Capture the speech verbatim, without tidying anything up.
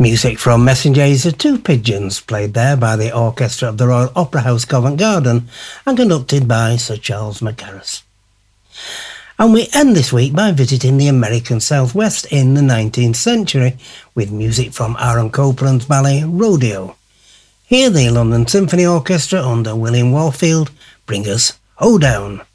Music from Messengers of Two Pigeons, played there by the Orchestra of the Royal Opera House, Covent Garden, and conducted by Sir Charles Mackerras. And we end this week by visiting the American Southwest in the nineteenth century with music from Aaron Copland's ballet Rodeo. Here the London Symphony Orchestra under William Warfield bring us Hoedown.